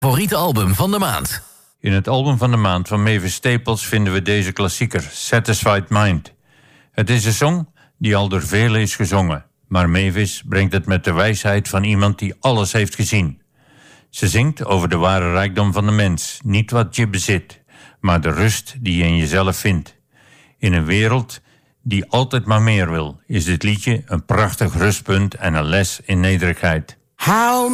Favoriete album van de maand. In het album van de maand van Mavis Staples vinden we deze klassieker, Satisfied Mind. Het is een song die al door velen is gezongen, maar Mavis brengt het met de wijsheid van iemand die alles heeft gezien. Ze zingt over de ware rijkdom van de mens, niet wat je bezit, maar de rust die je in jezelf vindt. In een wereld die altijd maar meer wil, is dit liedje een prachtig rustpunt en een les in nederigheid. How